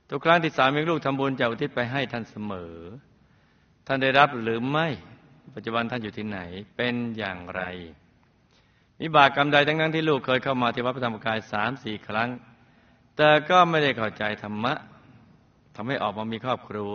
ทุกครั้งที่สามีลูกทำบุญจะอุทิศไปให้ท่านเสมอท่านได้รับหรือไม่ปัจจุบันท่านอยู่ที่ไหนเป็นอย่างไรวิบากกรรมใดทั้งนั้นที่ลูกเคยเข้ามาที่วัดพระธรรมกาย 3-4 ครั้งแต่ก็ไม่ได้เข้าใจธรรมะทำให้ออกมามีครอบครัว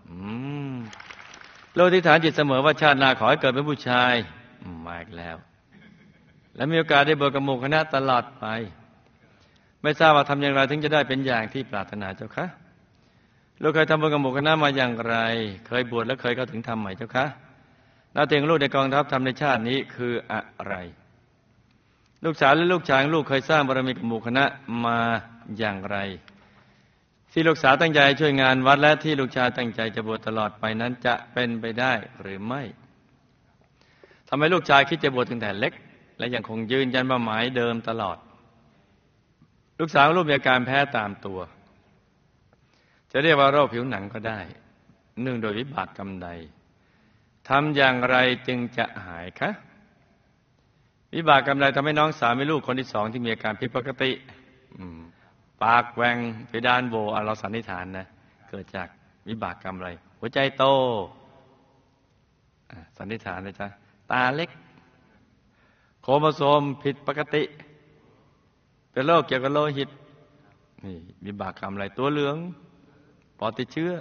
ลูกอธิษฐานจิตเสมอว่าชาติหน้าขอให้เกิดเป็นผู้ชายมาอีกแล้วและมีโอกาสได้บวชกับหมู่คณะตลอดไปไม่ทราบว่าทำอย่างไรถึงจะได้เป็นอย่างที่ปรารถนาเจ้าคะลูกเคยทำบุญกับหมู่คณะมาอย่างไรเคยบวชและเคยเข้าถึงธรรมไหมเจ้าคะหน้าที่ของลูกในกองทัพทำในชาตินี้คืออะไรลูกสาวและลูกชายลูกเคยสร้างบารมีกับหมู่คณะมาอย่างไรที่ลูกสาวตั้งใจช่วยงานวัดและที่ลูกชายตั้งใจจะบวชตลอดไปนั้นจะเป็นไปได้หรือไม่ทำไมลูกชายคิดจะบวชตั้งแต่เล็กและยังคงยืนยันเป้าหมายเดิมตลอดลูกสาวลูกมีอาการแพ้ตามตัวจะเรียกว่าโรคผิวหนังก็ได้เนื่องโดยวิบากกรรมใดทำอย่างไรจึงจะหายคะวิบากกรรมใดทำให้น้องสาวมีลูกคนที่สองที่มีอาการผิดปกติปากแหว่งเพดานโหวเราสันนิษฐานนะเกิดจากวิบากกรรมอะไรหัวใจโตสันนิษฐานนะจ๊ะตาเล็กโครโมโซมผิดปกติเป็นโรคเกี่ยวกับโลหิตนี่วิบากกรรมอะไรตัวเหลืองปอดติดเชื้อ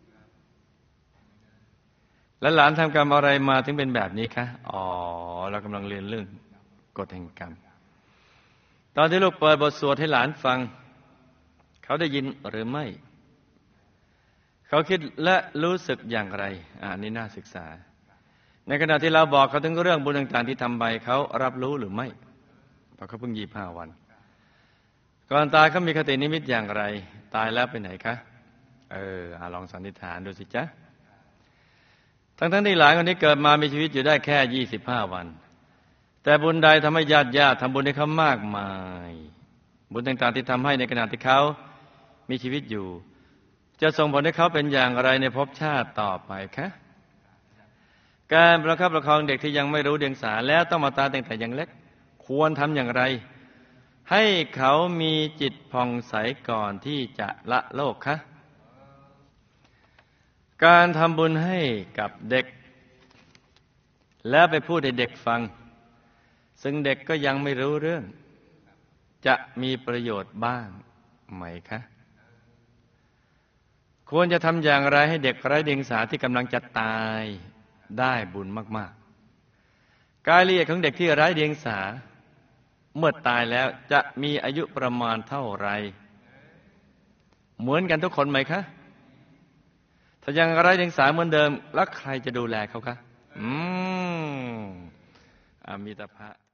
แล้วหลานทำกรรมอะไรมาถึงเป็นแบบนี้คะเรากำลังเรียนเรื่องกฎแห่งกรรมตอนที่ลูกเปิดบทสวดให้หลานฟังเขาได้ยินหรือไม่เขาคิดและรู้สึกอย่างไรนี่น่าศึกษาในขณะที่เราบอกเขาถึงเรื่องบุญต่างๆที่ทำไปเขารับรู้หรือไม่เพราะเขาเพิ่ง25 วันก่อนตายเขามีคตินิมิตอย่างไรตายแล้วไปไหนคะลองสันนิษฐานดูสิจ๊ะทั้งที่หลานคนนี้เกิดมามีชีวิตอยู่ได้แค่25 วันแต่บุญใดทำให้ญาติทำบุญให้เขามากมายบุญต่างๆที่ทำให้ในขณะที่เขามีชีวิตอยู่จะส่งผลให้เขาเป็นอย่างไรในภพชาติต่อไปคะการประคับประคองเด็กที่ยังไม่รู้เดียงสาแล้วต้องมาตายตั้งแต่ยังเล็กควรทำอย่างไรให้เขามีจิตผ่องใสก่อนที่จะละโลกคะการทำบุญให้กับเด็กแล้วไปพูดให้เด็กฟังซึ่งเด็กก็ยังไม่รู้เรื่องจะมีประโยชน์บ้างไหมคะควรจะทำอย่างไรให้เด็กไร้เดียงสาที่กำลังจะตายได้บุญมากๆกายละเอียดของเด็กที่ไร้เดียงสาเมื่อตายแล้วจะมีอายุประมาณเท่าไรเหมือนกันทุกคนไหมคะถ้ายังไร้เดียงสาเหมือนเดิมแล้วใครจะดูแลเขาคะอมิตรภะ